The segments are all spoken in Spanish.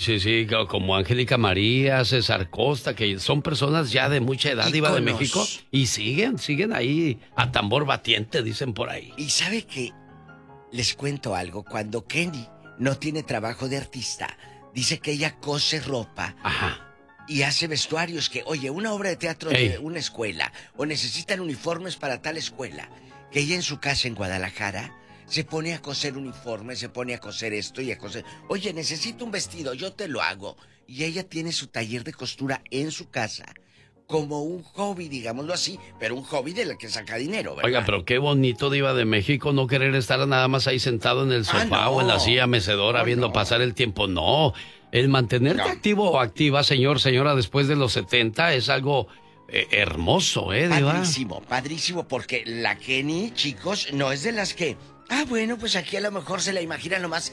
sí, sí, como Angélica María, César Costa, que son personas ya de mucha edad, Diva de México, y siguen ahí a tambor batiente, dicen por ahí. Y sabe que les cuento algo, cuando Kenny no tiene trabajo de artista, dice que ella cose ropa. Ajá. Y hace vestuarios que, oye, una obra de teatro de una escuela, o necesitan uniformes para tal escuela, que ella en su casa en Guadalajara se pone a coser uniformes, se pone a coser esto y a coser. Oye, necesito un vestido, yo te lo hago. Y ella tiene su taller de costura en su casa, como un hobby, digámoslo así, pero un hobby de la que saca dinero, ¿verdad? Oiga, pero qué bonito, Diva de México, no querer estar nada más ahí sentado en el sofá o en la silla mecedora viendo pasar el tiempo. No, el mantenerte activo o activa, señora, después de los 70 es algo hermoso, Diva? Padrísimo, padrísimo, porque la Kenny, chicos, no es de las que... bueno, pues aquí a lo mejor se la imagina nomás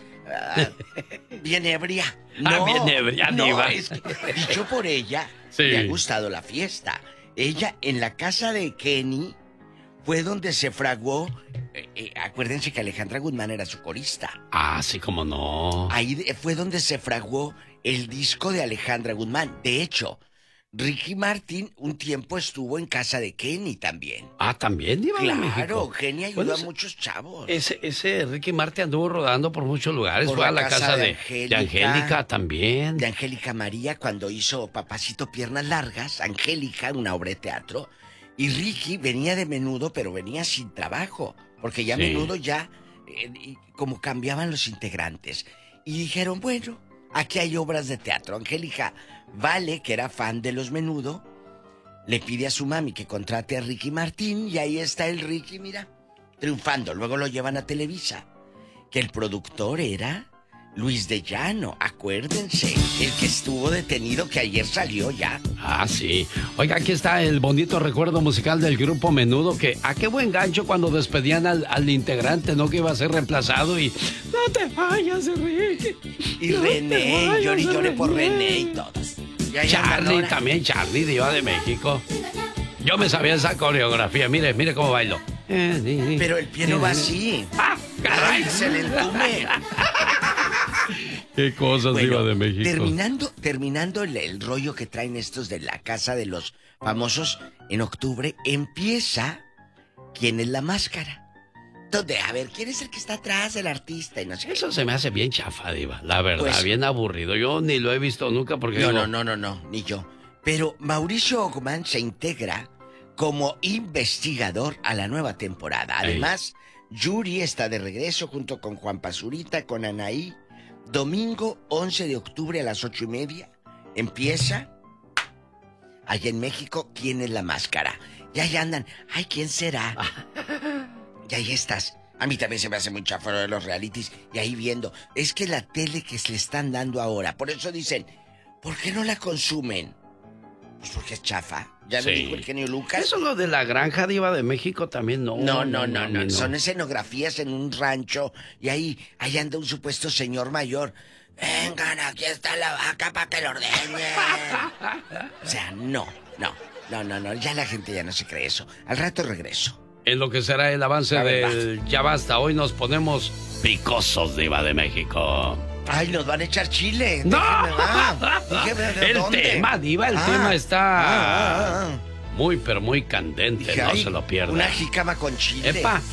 bien ebria. No, bien ebria, no, Diva. Es que, dicho por ella, sí. Le ha gustado la fiesta. Ella, en la casa de Kenny, fue donde se fraguó... acuérdense que Alejandra Guzmán era su corista. Sí, cómo no. Ahí fue donde se fraguó el disco de Alejandra Guzmán. De hecho... Ricky Martin un tiempo estuvo en casa de Kenny también. ¿También, Diva de México? Claro, Kenny ayudó a muchos chavos. Ese Ricky Martin anduvo rodando por muchos lugares. Fue a la casa de Angélica también. De Angélica María cuando hizo Papacito Piernas Largas. Angélica, una obra de teatro. Y Ricky venía de Menudo, pero venía sin trabajo. Porque ya Menudo ya... como cambiaban los integrantes. Y dijeron, bueno, aquí hay obras de teatro. Angélica... Vale, que era fan de los Menudo, le pide a su mami que contrate a Ricky Martín y ahí está el Ricky, mira, triunfando. Luego lo llevan a Televisa, que el productor era Luis de Llano, acuérdense, el que estuvo detenido que ayer salió ya. Sí. Oiga, aquí está el bonito recuerdo musical del grupo Menudo, que qué buen gancho cuando despedían al integrante, ¿no? Que iba a ser reemplazado y... ¡No te vayas, Ricky! Y no René, lloré por René y todos. Charlie también, Charlie, Diva de México. Yo me sabía esa coreografía, mire cómo bailo. Pero el pie no va así. ¡Caray! Se le entume. Qué cosas, Diva de México. Terminando el rollo que traen estos de la casa de los famosos, en octubre empieza ¿Quién es la máscara? Donde, a ver, ¿quién es el que está atrás del artista? Y no sé. Eso se me hace bien chafa, Diva, la verdad, pues, bien aburrido. Yo ni lo he visto nunca porque... No, ni yo. Pero Mauricio Ogman se integra como investigador a la nueva temporada. Además, Yuri está de regreso junto con Juan Pazurita, con Anaí. Domingo 11 de octubre a las 8:30 empieza allá en México ¿Quién es la máscara? Y ahí andan, ¿quién será? Y ahí estás. A mí también se me hace muy chafa de los realities. Y ahí viendo, es que la tele que se le están dando ahora, por eso dicen, ¿por qué no la consumen? Pues porque es chafa. Ya lo dijo el genio Lucas. Eso lo de la granja, Diva de México también no. No. Son escenografías en un rancho y ahí anda un supuesto señor mayor. Vengan, aquí está la vaca para que lo ordeñen. O sea, no. Ya la gente ya no se cree eso. Al rato regreso. En lo que será el avance del Ya Basta, hoy nos ponemos picosos, Diva de México. Nos van a echar chile. ¡No! Déjeme, el tema, Diva, el tema está muy, pero muy candente. No se lo pierda. Una jícama con chile. ¡Epa!